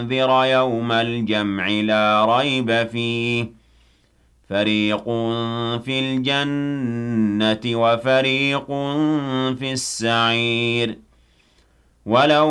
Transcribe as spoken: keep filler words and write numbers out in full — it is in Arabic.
وَأَنذِرَ يَوْمَ الْجَمْعِ لَا رَيْبَ فِيهِ فَرِيقٌ فِي الْجَنَّةِ وَفَرِيقٌ فِي السَّعِيرِ وَلَوْ